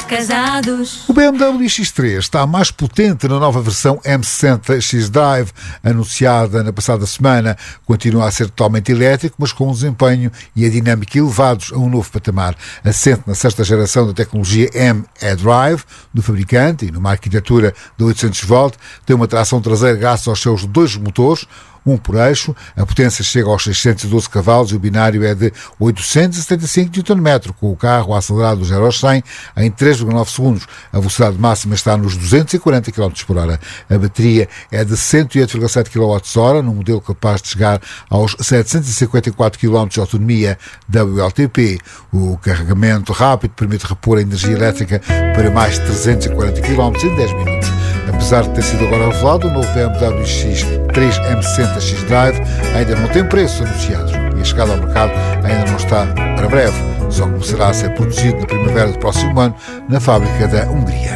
casados. O BMW X3 está mais potente na nova versão M60 X-Drive, anunciada na passada semana. Continua a ser totalmente elétrico, mas com um desempenho e a dinâmica elevados a um novo patamar. Assente na sexta geração da tecnologia M-eDrive do fabricante e numa arquitetura de 800 V, tem uma tração traseira graças aos seus dois motores, um por eixo, a potência chega aos 612 cavalos e o binário é de 875 Nm, com o carro acelerado do 0 aos 100 em 3,9 segundos. A velocidade máxima está nos 240 km/h. A bateria é de 108,7 kWh, num modelo capaz de chegar aos 754 km de autonomia WLTP. O carregamento rápido permite repor a energia elétrica para mais de 340 km em 10 minutos. Apesar de ter sido agora revelado, o novo BMW X3 M60 X-Drive ainda não tem preços anunciados e a chegada ao mercado ainda não está para breve. Só começará a ser produzido na primavera do próximo ano na fábrica da Hungria.